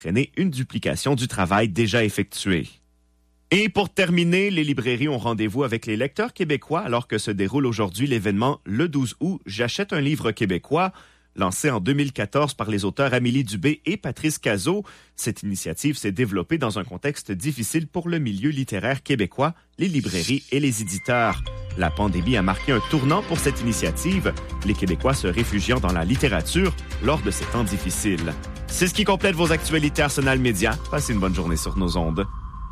entraîner une duplication du travail déjà effectué. Et pour terminer, les librairies ont rendez-vous avec les lecteurs québécois alors que se déroule aujourd'hui l'événement Le 12 août « J'achète un livre québécois ». Lancé en 2014 par les auteurs Amélie Dubé et Patrice Cazot, cette initiative s'est développée dans un contexte difficile pour le milieu littéraire québécois, les librairies et les éditeurs. La pandémie a marqué un tournant pour cette initiative, les Québécois se réfugiant dans la littérature lors de ces temps difficiles. C'est ce qui complète vos actualités Arsenal Média. Passez une bonne journée sur nos ondes.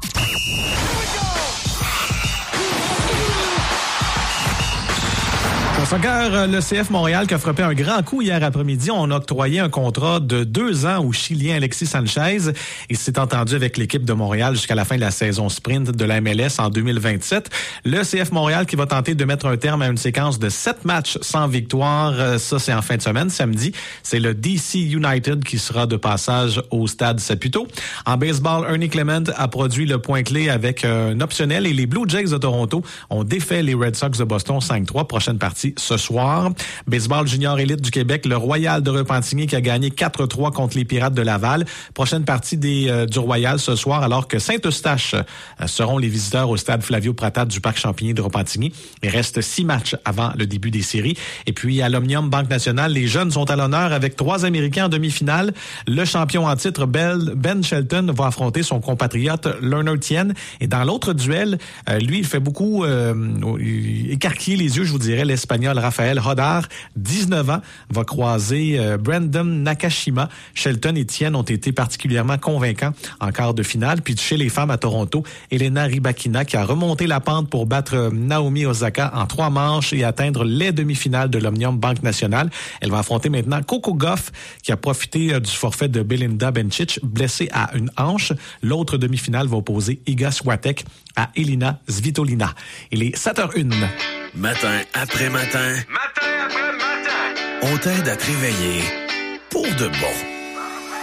Au soccer, le CF Montréal qui a frappé un grand coup hier après-midi. On a octroyé un contrat de 2 ans au Chilien Alexis Sanchez. Il s'est entendu avec l'équipe de Montréal jusqu'à la fin de la saison sprint de la MLS en 2027. Le CF Montréal qui va tenter de mettre un terme à une séquence de 7 matchs sans victoire. Ça, c'est en fin de semaine, samedi. C'est le DC United qui sera de passage au stade Saputo. En baseball, Ernie Clement a produit le point clé avec un optionnel et les Blue Jays de Toronto ont défait les Red Sox de Boston 5-3. Prochaine partie ce soir. Baseball junior élite du Québec, le Royal de Repentigny qui a gagné 4-3 contre les Pirates de Laval. Prochaine partie du Royal ce soir, alors que Saint-Eustache seront les visiteurs au stade Flavio Prattat du Parc Champigny de Repentigny. Il reste 6 matchs avant le début des séries. Et puis à l'Omnium Banque Nationale, les jeunes sont à l'honneur avec 3 Américains en demi-finale. Le champion en titre, Ben Shelton, va affronter son compatriote Leonard Tien. Et dans l'autre duel, lui, il fait beaucoup écarquiller les yeux, je vous dirais, l'Espagnol Rafael Hodar, 19 ans, va croiser Brandon Nakashima. Shelton et Tien ont été particulièrement convaincants en quart de finale. Puis chez les femmes à Toronto, Elena Rybakina qui a remonté la pente pour battre Naomi Osaka en 3 manches et atteindre les demi-finales de l'Omnium Banque Nationale. Elle va affronter maintenant Coco Gauff qui a profité du forfait de Belinda Bencic, blessée à une hanche. L'autre demi-finale va opposer Iga Swiatek à Elina Svitolina. Il est 7h01. Matin après matin. Matin après matin. On t'aide à te réveiller pour de bon.